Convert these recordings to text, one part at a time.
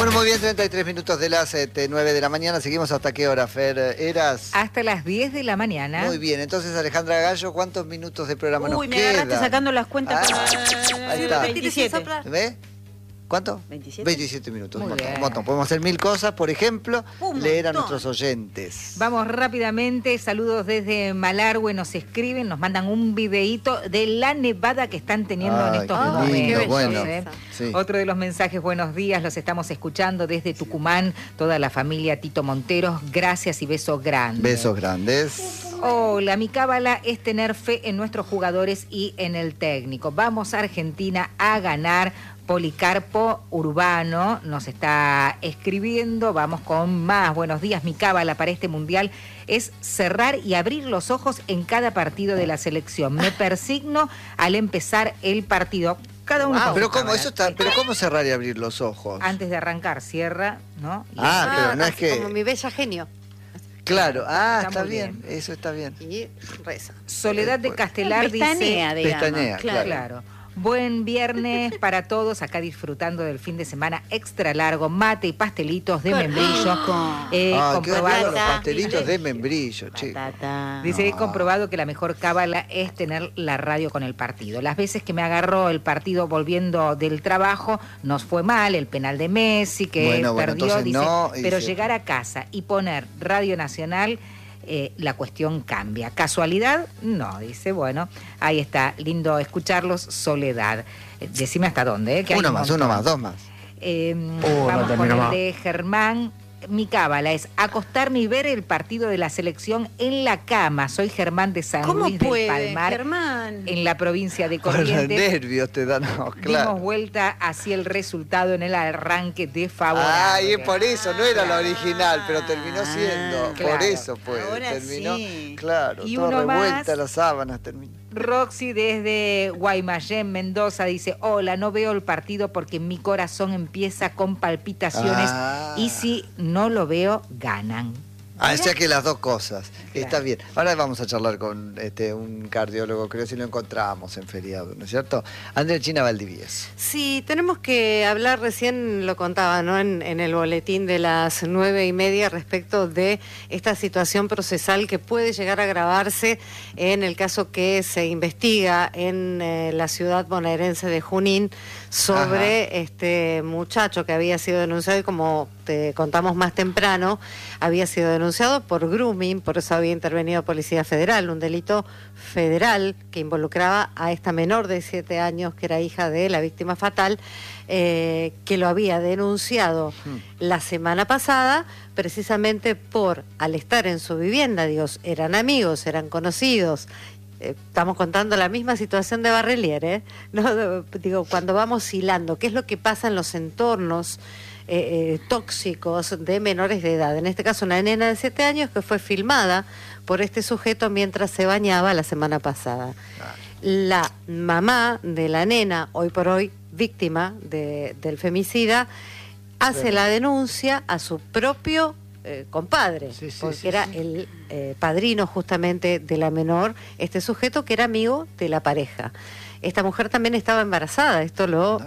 Bueno, muy bien, 33 minutos de las 9 de la mañana. Seguimos hasta qué hora, Fer. ¿Eras? Hasta las 10 de la mañana. Muy bien, entonces Alejandra Gallo, ¿cuántos minutos de programa nos Uy, me quedan? agarraste sacando las cuentas. Ahí está. 27. ¿Ve? ¿Cuánto? 27. 27 minutos, Muy un montón, bien. un montón. Podemos hacer mil cosas, por ejemplo, Un leer a montón. nuestros oyentes. Vamos rápidamente, saludos desde Malargüe, nos escriben, nos mandan un videíto de la nevada que están teniendo en Ay, estos qué momentos. lindo, qué bueno. belleza. Sí. Otro de los mensajes, buenos días, los estamos escuchando desde Tucumán, toda la familia Tito Monteros, gracias y besos grandes. Besos grandes. Hola, mi cábala es tener fe en nuestros jugadores y en el técnico. Vamos a Argentina a ganar. Policarpo Urbano nos está escribiendo, vamos con más. Buenos días, mi cábala para este mundial es cerrar y abrir los ojos en cada partido de la selección. Me persigno al empezar el partido. Cada uno con Pero su cómo cábala. eso está, pero cómo cerrar y abrir los ojos. Antes de arrancar, cierra, ¿no? Y Pero no es así que. como mi bella genio. Claro, Está está muy bien, bien. eso está bien. Y reza. Soledad de Castelar Pestanea, dice... digamos. Pestañea, claro. Claro. Buen viernes para todos, acá disfrutando del fin de semana extra largo, mate y pastelitos de Qué membrillo. rico. He Qué comprobado, rico los Patata. pastelitos de membrillo, che. Patata. dice, he No. comprobado que la mejor cábala es tener la radio con el partido. Las veces que me agarró el partido volviendo del trabajo, nos fue mal, el penal de Messi, que Bueno, perdió, entonces dice, no, y pero se- llegar a casa y poner Radio Nacional... la cuestión cambia. ¿Casualidad? No, dice, bueno, ahí está, lindo escucharlos, Soledad. Decime hasta dónde, que hay Uno un más, montón. dos más. Vamos con termino el más. de Germán. Mi cábala es acostarme y ver el partido de la selección en la cama. Soy Germán de San ¿Cómo Luis del puede, Palmar, Germán? en la provincia de Por los Corrientes. nervios te dan, no, Dimos claro. vuelta hacia el resultado en el arranque desfavorable. Ay, es por eso, no era la original, pero terminó siendo. Claro. Por eso fue. Ahora Terminó, sí. claro, Y todo uno revuelta más. las sábanas terminó. Roxy desde Guaymallén, Mendoza, dice, hola, no veo el partido porque mi corazón empieza con palpitaciones y si no lo veo, ganan. O sea que las dos cosas. Claro. Está bien. Ahora vamos a charlar con un cardiólogo, creo si lo encontramos en feriado, ¿no es cierto? Andrea China Valdivieso. Sí, tenemos que hablar, recién lo contaba, ¿no? En el boletín de las 9:30 respecto de esta situación procesal que puede llegar a agravarse en el caso que se investiga en la ciudad bonaerense de Junín sobre este muchacho que había sido denunciado y como te contamos más temprano, había sido denunciado por grooming, por eso había intervenido Policía Federal, un delito federal que involucraba a esta menor de 7 años que era hija de la víctima fatal, que lo había denunciado la semana pasada precisamente por, al estar en su vivienda, Dios, eran amigos, eran conocidos. Estamos contando la misma situación de Barrelier, ¿eh? No, digo, cuando vamos hilando, ¿qué es lo que pasa en los entornos tóxicos de menores de edad? En este caso, una nena de 7 años que fue filmada por este sujeto mientras se bañaba la semana pasada. La mamá de la nena, hoy por hoy víctima del femicida, hace la denuncia a su propio compadre, Sí, sí, porque sí, era sí. el padrino justamente de la menor, este sujeto que era amigo de la pareja. Esta mujer también estaba embarazada, esto lo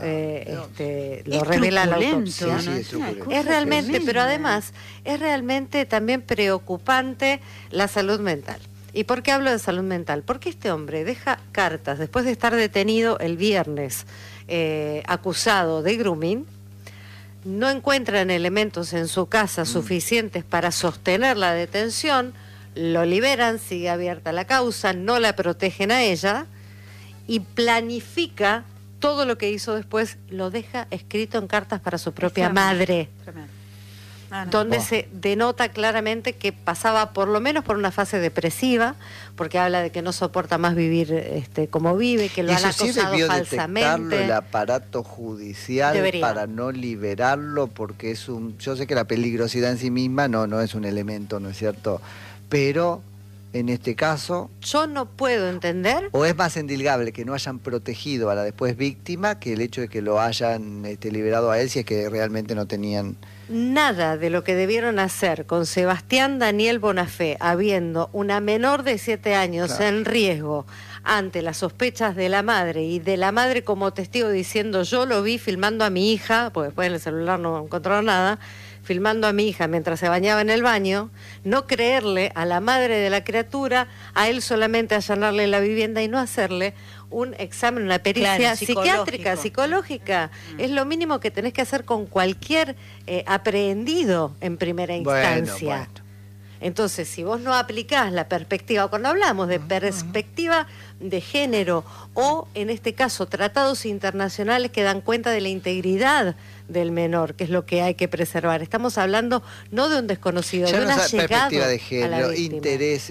revela la truculento, autopsia. Sí, sí, es una truculento. cosa Es realmente, tremenda. pero además es realmente también preocupante la salud mental. ¿Y por qué hablo de salud mental? Porque este hombre deja cartas después de estar detenido el viernes, acusado de grooming. No encuentran elementos en su casa suficientes para sostener la detención, lo liberan, sigue abierta la causa, no la protegen a ella y planifica todo lo que hizo después, lo deja escrito en cartas para su propia Tremendo, madre, tremendo. Ah, no. donde Oh. se denota claramente que pasaba por lo menos por una fase depresiva, porque habla de que no soporta más vivir como vive, que lo han Eso sí acosado debió detectarlo falsamente. el aparato judicial Debería. para no liberarlo, porque es yo sé que la peligrosidad en sí misma no es un elemento, ¿no es cierto? Pero en este caso, Yo no puedo entender. o es más endilgable que no hayan protegido a la después víctima que el hecho de que lo hayan liberado a él si es que realmente no tenían... Nada de lo que debieron hacer con Sebastián Daniel Bonafé, habiendo una menor de 7 años Claro. en riesgo, ante las sospechas de la madre y de la madre como testigo diciendo yo lo vi filmando a mi hija, porque después en el celular no encontraron nada, filmando a mi hija mientras se bañaba en el baño, no creerle a la madre de la criatura, a él solamente allanarle la vivienda y no hacerle un examen, una pericia psiquiátrica, psicológica. Es lo mínimo que tenés que hacer con cualquier aprehendido en primera instancia. Bueno. Entonces, si vos no aplicás la perspectiva, cuando hablamos de perspectiva de género o, en este caso, tratados internacionales que dan cuenta de la integridad del menor, que es lo que hay que preservar. Estamos hablando no de un desconocido, ya de una llegada perspectiva de a la género, víctima. interés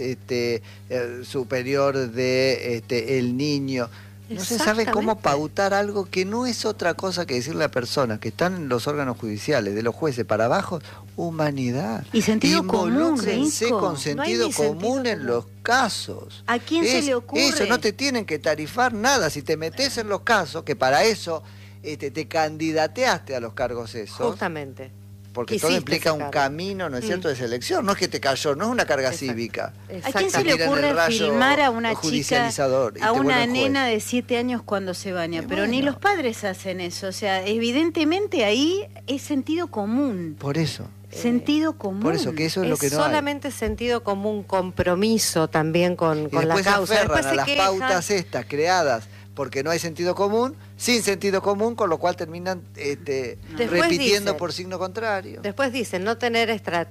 superior de el niño. No se sabe cómo pautar algo que no es otra cosa que decirle a personas que están en los órganos judiciales, de los jueces para abajo, humanidad. Y sentido común, Involúcrense Rinco. con No hay sentido ni sentido común en común. los casos. ¿A quién se le ocurre? Eso, no te tienen que tarifar nada. Si te metes en los casos, que para eso te candidateaste a los cargos esos. Justamente. Porque todo Quisiste implica un sacarlo. camino, ¿no es cierto?, de selección. No es que te cayó, no es una carga Exacto. cívica. ¿A quién se le Miren el ocurre rayo filmar a una chica, judicializador y a te una vuelven juez? nena de 7 años cuando se baña? Pero bueno. ni los padres hacen eso. O sea, evidentemente ahí es sentido común. Por eso. Sentido común. Por eso, que eso es lo que no hay. solamente sentido común, compromiso también con Y la después se causa. aferran Después a se las quejan. pautas estas creadas porque no hay sentido común, sin sentido común, con lo cual terminan repitiendo dicen, por signo contrario. Después dicen no tener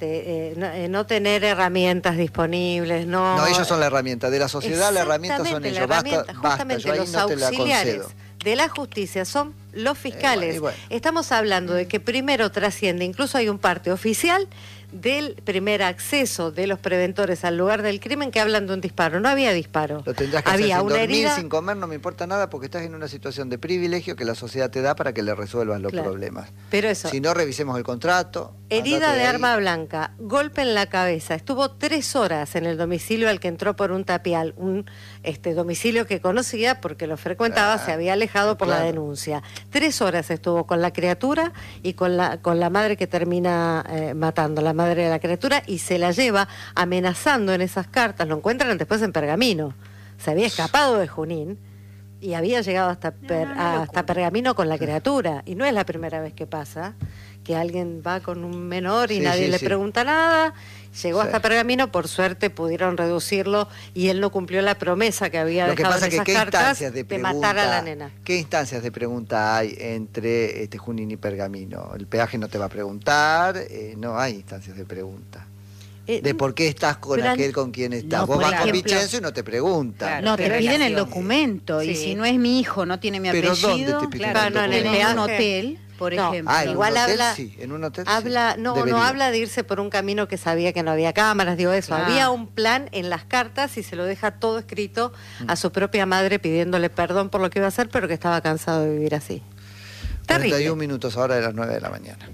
no tener herramientas disponibles, no. No, ellos son la herramienta. De la sociedad la herramienta son Exactamente, ellos. la herramienta, Basta, justamente yo ahí los no te la auxiliares concedo. de la justicia son los fiscales. bueno. Estamos hablando de que primero trasciende, incluso hay un parte oficial del primer acceso de los preventores al lugar del crimen que hablan de un disparo. No había disparo. Lo tendrás que Había hacer sin una dormir, herida. sin comer, no me importa nada porque estás en una situación de privilegio que la sociedad te da para que le resuelvas los Claro. problemas. Pero eso. Si no, revisemos el contrato. Herida andate de ahí. arma blanca, golpe en la cabeza. Estuvo 3 horas en el domicilio al que entró por un tapial, un domicilio que conocía porque lo frecuentaba, se había alejado por la claro. denuncia. 3 horas estuvo con la criatura y con la madre que termina matando, la madre de la criatura, y se la lleva amenazando en esas cartas. Lo encuentran después en Pergamino. Se había escapado de Junín y había llegado hasta Pergamino con la criatura. Y no es la primera vez que pasa que alguien va con un menor y Sí, nadie sí, le sí. pregunta nada. Llegó Sí. hasta Pergamino, por suerte pudieron reducirlo y él no cumplió la promesa que había Lo que dejado pasa en es que esas qué cartas instancias de de matar a la pregunta, nena. qué instancias de pregunta hay entre Junín y Pergamino. El peaje no te va a preguntar, no hay instancias de pregunta. De por qué estás con pero aquel con quien estás. no, Vos por vas con ejemplo- Vicenzo y no te preguntan. Claro, No, te pero piden el relación. documento. Y Sí. si no es mi hijo, no tiene mi ¿Pero apellido. dónde te piden Claro, el no, en el documento? en un peaje. hotel, por No, ejemplo. Ah, en Igual un hotel habla- sí, en un hotel Habla, sí. no Debería. habla de irse por un camino que sabía que no había cámaras, digo eso. Ah. Había un plan en las cartas y se lo deja todo escrito a su propia madre pidiéndole perdón por lo que iba a hacer, pero que estaba cansado de vivir así. 41 Terrible. minutos ahora de las 9 de la mañana.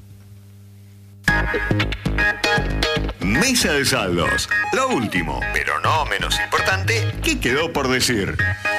Mesa de saldos. Lo último, pero no menos importante, ¿qué quedó por decir?